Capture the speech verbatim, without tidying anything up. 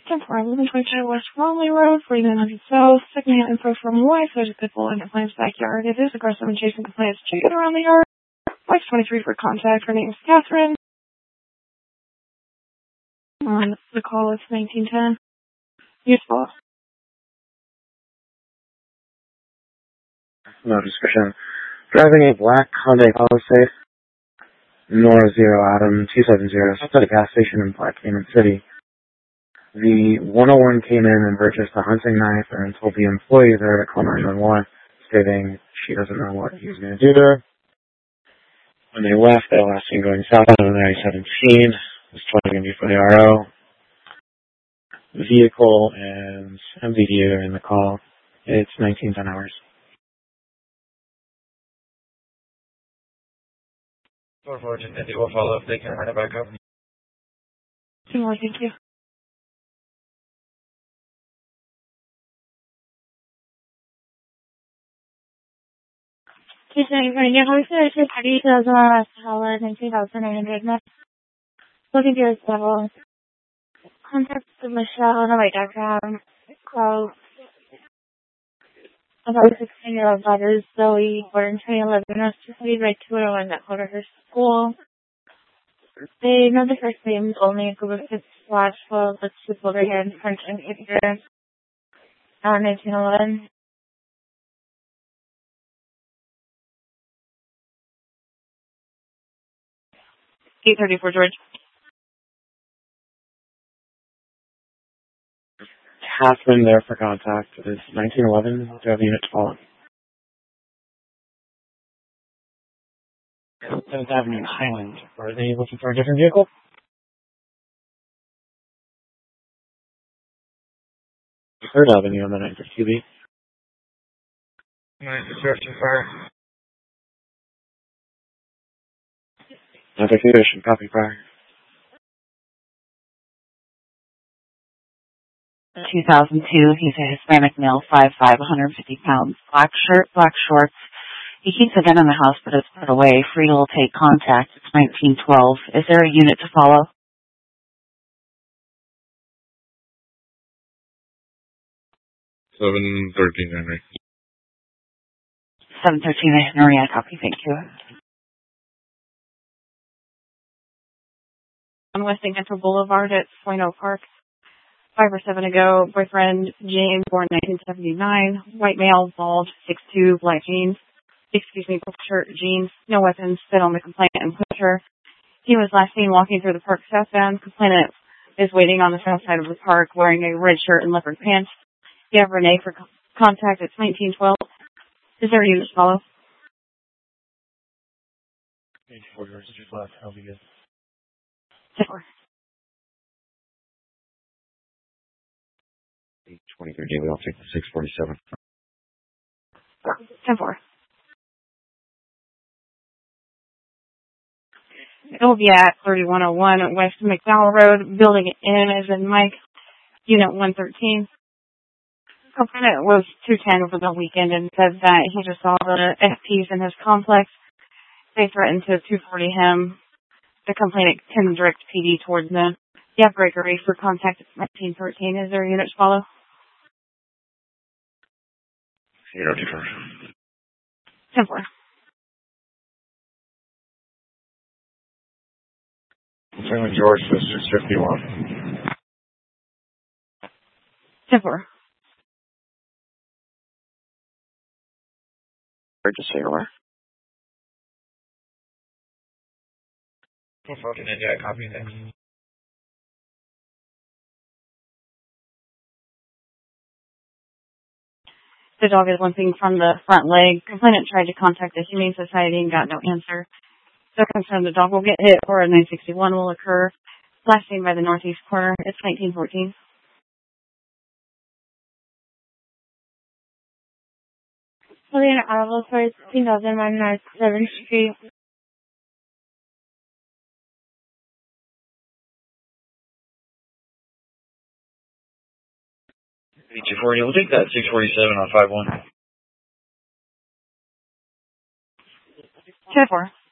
Temporary living twenty-two West Romley Road, forty-nine hundred South, secondhand info from wife, there's a pit bull in complainant's backyard. It is aggressive and chasing complainant's chicken around the yard. Wife twenty-three for contact, her name is Catherine. On the call is nineteen ten. Useful. No description. Driving a black Hyundai Palisade, Nora Zero Adam two seven zero, stopped at a gas station in Black Cayman City. The one oh one came in and purchased a hunting knife and told the employee there to call nine one one, stating she doesn't know what he was going to do there. When they left, they last seen going south on I seventeen. It was twenty going to be for the R O. The vehicle and M V D are in the call. It's nineteen ten hours. four four, just Indy will follow if they can run it back up. Two more, thank you. Two seventy five. Yeah, how is it? Thirty thousand dollars and two thousand nine hundred. Looking to your level. Contact Michelle on the right diagram. Call about sixteen year old daughter Zoe, born in twenty eleven. Was just lead right to her when that called her her school. They know the first names only a group of kids slash twelve, but she pulled her hair in front and hit her on nineteen eleven. eight thirty-four, George. Catherine there for contact. It is nineteen eleven. Do you have a unit to follow? seventh Avenue in Highland. Are they looking for a different vehicle? third Avenue on the nine fifty B. Nice, it's drifting fire. Notification, copy prior. two thousand two, he's a Hispanic male, five five, one hundred fifty pounds, black shirt, black shorts. He keeps a gun in the house, but it's put away. Free will take contact. It's nineteen twelve. Is there a unit to follow? seven thirteen, Henry. seven thirteen, Henry, I copy, thank you. On West Central Boulevard at Plano Park. Five or seven ago, boyfriend James, born nineteen seventy-nine, white male, bald, six two, black jeans, excuse me, black shirt, jeans, no weapons, spit on the complainant and pushed her. He was last seen walking through the park southbound. Complainant is waiting on the south side of the park wearing a red shirt and leopard pants. You have Renee for contact. It's nineteen twelve. Is there a unit to follow? eighty-four yards to your left. I'll be good. Four. eight twenty-three, Daily, I'll take the six forty-seven. ten four. It'll be at thirty-one oh one West McDowell Road, building in as in Mike, unit one thirteen. Complainant was two ten over the weekend and said that he just saw the F Ps in his complex. They threatened to two forty him. The complainant can direct P D towards them. You have Gregory for contact at nineteen thirteen. Is there a unit to follow? zero two four. ten four. Lieutenant George, District fifty-one. ten four. Just say where. four four, yeah, copy that. The dog is limping from the front leg. Complainant tried to contact the Humane Society and got no answer. So concerned the dog will get hit or a nine sixty-one will occur. Last seen by the northeast corner. It's nineteen fourteen. Julian Arrival for fifteen thousand one North seventh Street. eight two four, you'll take that six forty-seven on five one. ten four.